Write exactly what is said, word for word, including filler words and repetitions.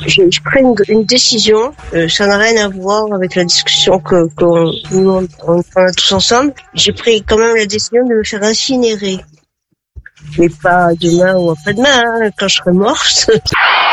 je, je prends une, une décision, euh, ça n'a rien à voir avec la discussion que qu'on nous on, on a tous ensemble. J'ai pris quand même la décision de me faire incinérer, mais pas demain ou après-demain, hein, quand je serai morte.